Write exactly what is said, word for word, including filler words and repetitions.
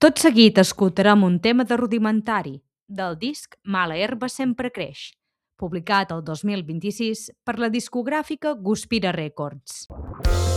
Tot seguit escoltarem un tema de Rudimentari, del disc Mala herba sempre creix, publicat el dos mil vint-i-sis per la discogràfica Guspira Records.